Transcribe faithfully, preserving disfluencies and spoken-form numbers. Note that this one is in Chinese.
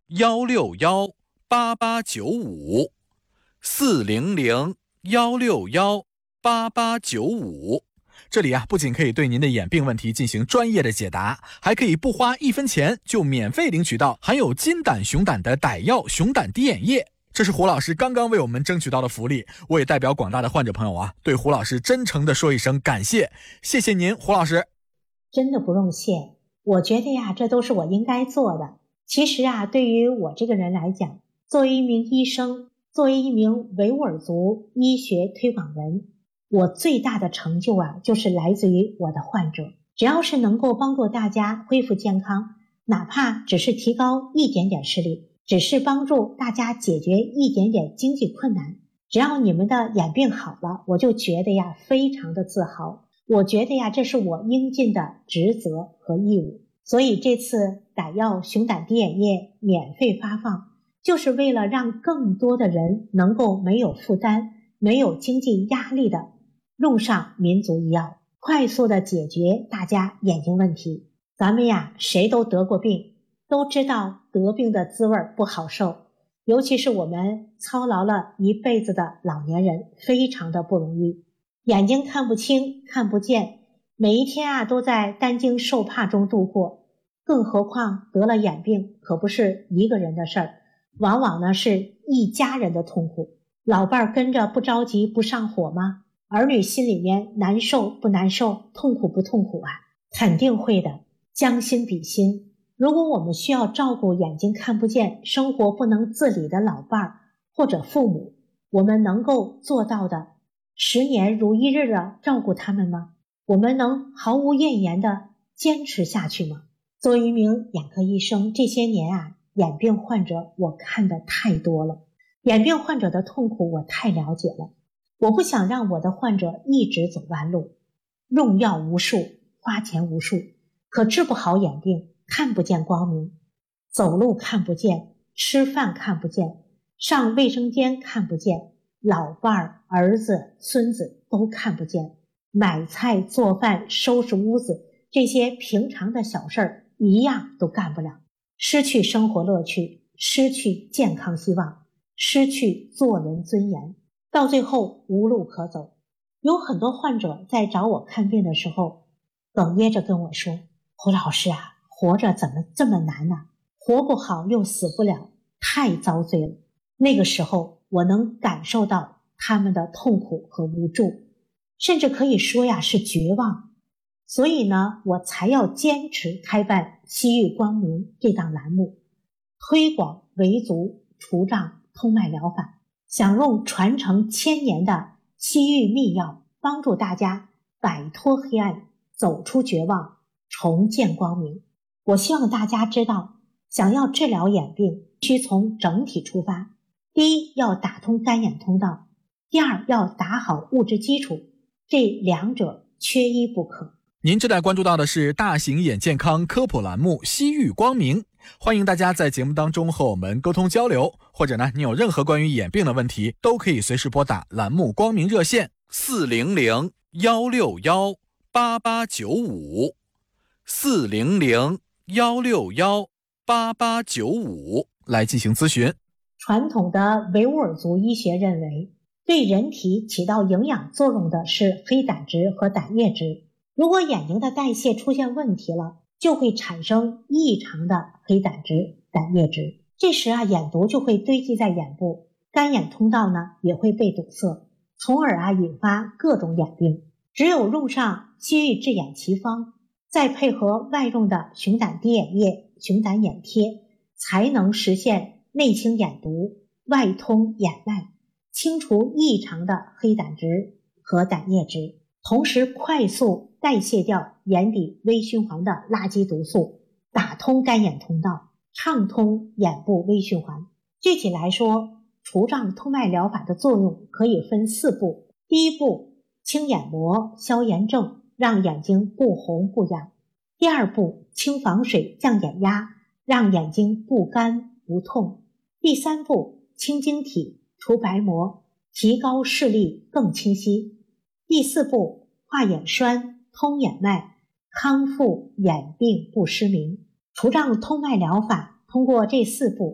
幺六幺八八九五，四零零幺六幺八八九五。这里啊，不仅可以对您的眼病问题进行专业的解答，还可以不花一分钱就免费领取到含有金胆熊胆的歹药熊胆滴眼液。这是胡老师刚刚为我们争取到的福利，我也代表广大的患者朋友啊，对胡老师真诚的说一声感谢，谢谢您，胡老师。 真的不用谢，我觉得呀，这都是我应该做的。其实啊，对于我这个人来讲，作为一名医生，作为一名维吾尔族医学推广人，我最大的成就啊，就是来自于我的患者。只要是能够帮助大家恢复健康，哪怕只是提高一点点视力，只是帮助大家解决一点点经济困难，只要你们的眼病好了，我就觉得呀，非常的自豪。我觉得呀，这是我应尽的职责和义务。所以这次歹药熊胆滴眼液免费发放，就是为了让更多的人能够没有负担、没有经济压力的用上民族医药，快速的解决大家眼睛问题。咱们呀，谁都得过病，都知道得病的滋味不好受，尤其是我们操劳了一辈子的老年人，非常的不容易。眼睛看不清看不见，每一天啊都在担惊受怕中度过，更何况得了眼病可不是一个人的事儿，往往呢是一家人的痛苦。老伴儿跟着不着急不上火吗？儿女心里面难受不难受，痛苦不痛苦啊？肯定会的，将心比心。如果我们需要照顾眼睛看不见、生活不能自理的老伴儿或者父母，我们能够做到的十年如一日的照顾他们吗？我们能毫无怨言的坚持下去吗？作为一名眼科医生，这些年啊，眼病患者我看的太多了，眼病患者的痛苦我太了解了。我不想让我的患者一直走弯路，用药无数，花钱无数，可治不好眼病，看不见光明，走路看不见，吃饭看不见，上卫生间看不见，老伴儿、儿子、孙子都看不见，买菜、做饭、收拾屋子，这些平常的小事儿一样都干不了，失去生活乐趣，失去健康希望，失去做人尊严，到最后无路可走。有很多患者在找我看病的时候，哽咽着跟我说：胡老师啊，活着怎么这么难呢？活不好又死不了，太遭罪了。那个时候我能感受到他们的痛苦和无助，甚至可以说呀是绝望。所以呢，我才要坚持开办西域光明这档栏目，推广维族除障通脉疗法，想用传承千年的西域秘药，帮助大家摆脱黑暗，走出绝望，重见光明。我希望大家知道，想要治疗眼病，需从整体出发。第一，要打通干眼通道；第二，要打好物质基础，这两者缺一不可。 您正在关注到的是大型眼健康科普栏目《西域光明》，欢迎大家在节目当中和我们沟通交流，或者呢，你有任何关于眼病的问题，都可以随时拨打栏目光明热线四零零幺六幺八八九五，四零零幺六幺八八九五来进行咨询。 传统的维吾尔族医学认为，对人体起到营养作用的是黑胆汁和胆液汁。如果眼睛的代谢出现问题了，就会产生异常的黑胆汁、胆液汁。这时啊，眼毒就会堆积在眼部，干眼通道呢也会被堵塞，从而啊引发各种眼病。只有用上西域治眼奇方，再配合外用的熊胆滴眼液、熊胆眼贴，才能实现内清眼毒、外通眼脉，清除异常的黑胆汁和胆液汁，同时快速代谢掉眼底微循环的垃圾毒素，打通干眼通道，畅通眼部微循环。具体来说，除障通脉疗法的作用可以分四步。第一步，清眼膜、消炎症，让眼睛不红不痒。第二步，清防水、降眼压，让眼睛不干不痛。第三步，清晶体、除白膜，提高视力更清晰。第四步，化眼栓、通眼脉，康复眼病不失明。除障通脉疗法通过这四步，